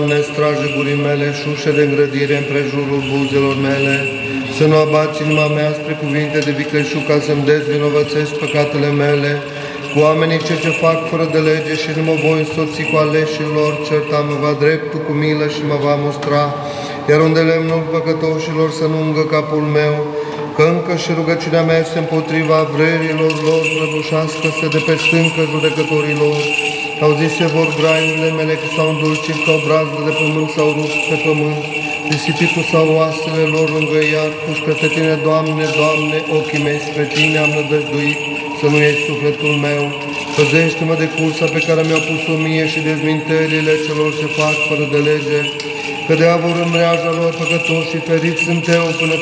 Doamne, straje gurii mele și ușe de îngrădire împrejurul buzelor mele, să nu abați inima mea spre cuvinte de vicleșug, ca să-mi dezvinovățesc păcatele mele, cu oamenii ce fac fără de lege și nu mă voi însoți cu aleșilor, certa-mă va dreptul cu milă și mă va mustra, iar unde lemnul păcătoșilor să nu ungă capul meu, că încă și rugăciunea mea este împotriva vrerilor lor, prăbușească-se de pe stâncă judecătorilor. Auzise vor graiurile mele că s-au îndulcit ca o brazdă de pământ, s-au rupt pe pământ, risipitul sau oasele lor lângă iad, pușcă pe Tine, Doamne, Doamne, ochii mei spre Tine am nădăjduit, să nu ieși sufletul meu. Păzește-mă de cursa pe care mi-au pus-o mie și de zmintările celor ce fac fără de lege, că de avur în mreaja lor păcătoși și feriți sunt eu până